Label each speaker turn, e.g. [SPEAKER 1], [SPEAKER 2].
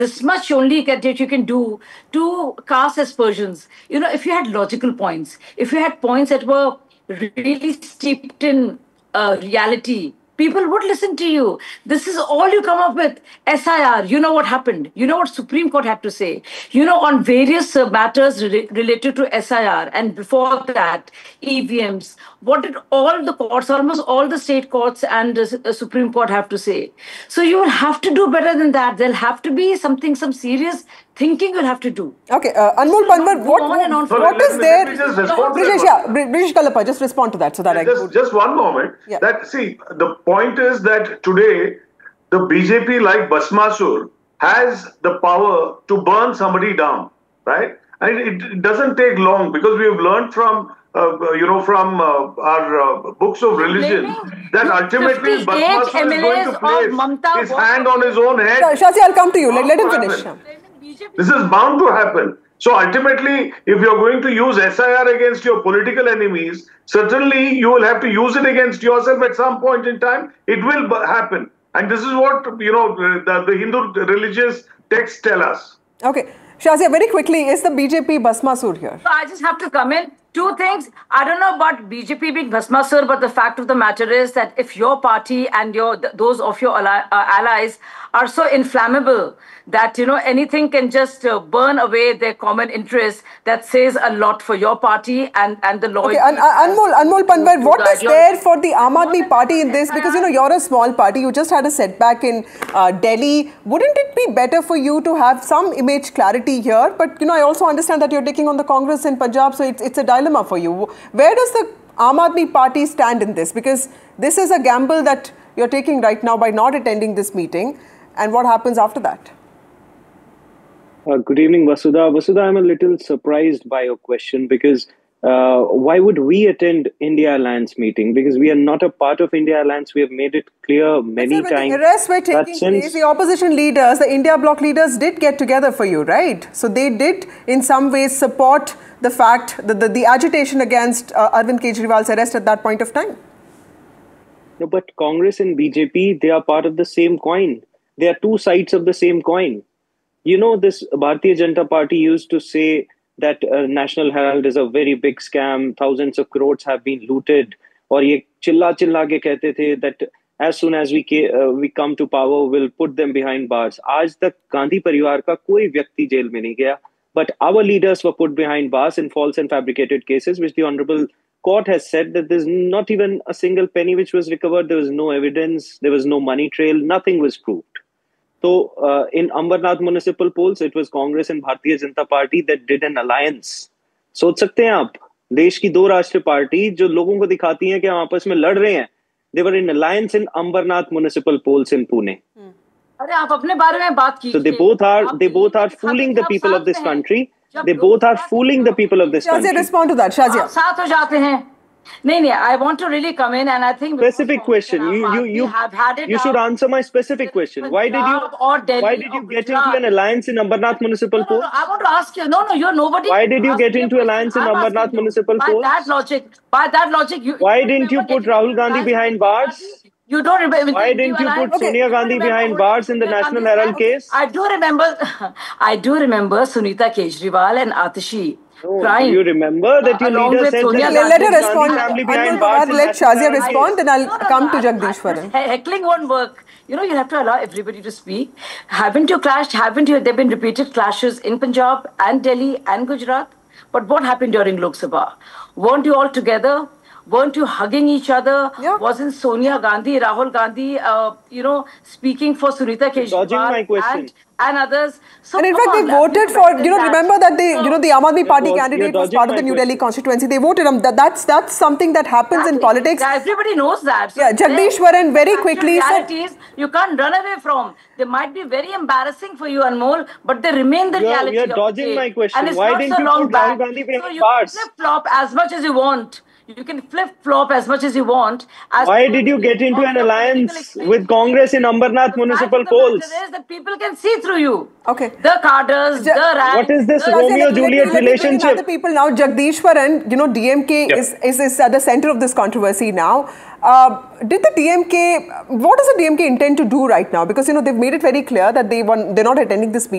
[SPEAKER 1] this much only that you can do to cast aspersions. If you had logical points, if you had points that were really steeped in reality, people would listen to you. This is all you come up with. SIR, you know what happened. You know what Supreme Court had to say. On various matters related to SIR, and before that, EVMs. What did all the courts, almost all the state courts and the Supreme Court have to say? So you will have to do better than that. There'll have to be some serious thinking you'll have to do.
[SPEAKER 2] Okay, Anmol Panwar, what is there? British Kalapa, just respond to that so that
[SPEAKER 3] just one moment. Yeah. See, the point is that today the BJP, like Bhasmasur, has the power to burn somebody down, right? And it doesn't take long, because we have learned from our books of religion that ultimately Bhasmasur is going to place his hand on his own head.
[SPEAKER 2] Shazia, I'll come to you. Let him finish.
[SPEAKER 3] This is bound to happen. So ultimately, if you're going to use SIR against your political enemies, certainly you will have to use it against yourself at some point in time. It will happen. And this is what, the Hindu religious texts tell us.
[SPEAKER 2] Okay. Shazia, very quickly, is the BJP Bhasmasur here?
[SPEAKER 1] So I just have to come in. Two things. I don't know about BJP being Bhasmasur, but the fact of the matter is that if your party and those of your allies are so inflammable that, anything can just burn away their common interests, that says a lot for your party and the loyalty.
[SPEAKER 2] Okay, Anmol Panwar, what is there for the Aam Aadmi Party in this? Because, you're a small party. You just had a setback in Delhi. Wouldn't it be better for you to have some image clarity here? But, I also understand that you're taking on the Congress in Punjab, so it's a dilemma for you. Where does the Aam Aadmi Party stand in this? Because this is a gamble that you're taking right now by not attending this meeting. And what happens after that?
[SPEAKER 4] Good evening, Vasudha. Vasudha, I'm a little surprised by your question, because why would we attend India Alliance meeting? Because we are not a part of India Alliance. We have made it clear many times.
[SPEAKER 2] The arrests were taking place, the opposition leaders, the India bloc leaders did get together for you, right? So they did in some ways support the fact that the agitation against Arvind Kejriwal's arrest at that point of time.
[SPEAKER 4] No, but Congress and BJP, they are part of the same coin. They are two sides of the same coin. This Bharatiya Janata Party used to say that National Herald is a very big scam. Thousands of crores have been looted. Or ye chilla ke kehte the that as soon as we come to power, we'll put them behind bars. Aaj tak Gandhi Parivar ka koi vyakti jail mein nahi gaya. But our leaders were put behind bars in false and fabricated cases, which the Honorable Court has said that there's not even a single penny which was recovered. There was no evidence. There was no money trail. Nothing was proved. So in Ambernath municipal polls, it was Congress and Bharatiya Janata Party that did an alliance. सोच सकते हैं आप, देश की दो राष्ट्रीय party जो लोगों को दिखाती हैं कि हम आपस में लड़ रहे हैं, they were in alliance in Ambernath municipal polls in Pune.
[SPEAKER 1] अरे आप अपने बारे में बात कीजिए.
[SPEAKER 4] So they both are fooling the people of this country. They both are fooling the people of this country.
[SPEAKER 2] Shazia, respond to that. Shazia.
[SPEAKER 1] साथ हो जाते हैं. नहीं, I want to really come in, and I think
[SPEAKER 4] specific question. You
[SPEAKER 1] have had it.
[SPEAKER 4] You should answer my specific question. Why did you get into an alliance in Ambernath municipal polls?
[SPEAKER 1] No, I want to ask you. No, you're nobody.
[SPEAKER 4] Why did you get into alliance in Ambernath municipal polls?
[SPEAKER 1] By that logic, you.
[SPEAKER 4] Why didn't you put Rahul Gandhi behind bars?
[SPEAKER 1] You don't remember.
[SPEAKER 4] Why didn't you put Sonia Gandhi behind bars in the National Herald case?
[SPEAKER 1] I do remember Sunita Kejriwal and Atishi.
[SPEAKER 4] Do you remember that your leader said that
[SPEAKER 2] let her respond. Let Shazia respond, and I'll come to Jagdishwaran.
[SPEAKER 1] Heckling won't work. You have to allow everybody to speak. Haven't you clashed? There have been repeated clashes in Punjab and Delhi and Gujarat? But what happened during Lok Sabha? Weren't you all together? Weren't you hugging each other?
[SPEAKER 2] Yeah.
[SPEAKER 1] Wasn't Sonia Gandhi, Rahul Gandhi, speaking for Sunita Kejriwal and others?
[SPEAKER 2] So and in fact, they voted for, remember that the Aam Aadmi Party candidate was part of the New Delhi constituency. They voted. That's something that happens in politics.
[SPEAKER 1] Everybody knows that. So
[SPEAKER 2] yeah, Jagdishwaran very quickly
[SPEAKER 1] realities you can't run away from. They might be very embarrassing for you, Anmol, but they remain the reality.
[SPEAKER 4] You're dodging my question.
[SPEAKER 1] And
[SPEAKER 4] Why didn't you put Rahul Gandhi behind bars?
[SPEAKER 1] You flip-flop as much as you want. You can flip-flop as much as you want.
[SPEAKER 4] Why did you get into an alliance with Congress in Ambarnath municipal polls?
[SPEAKER 1] The fact is that people can see through you.
[SPEAKER 2] Okay.
[SPEAKER 1] The cadres, the ranks.
[SPEAKER 4] What is this
[SPEAKER 1] the-
[SPEAKER 4] Romeo-Juliet
[SPEAKER 2] Let me bring in
[SPEAKER 4] relationship?
[SPEAKER 2] other people now. Jagdishwaran, DMK is at the center of this controversy now. Did the DMK, what does the DMK intend to do right now? Because, they've made it very clear that they're not attending this meeting.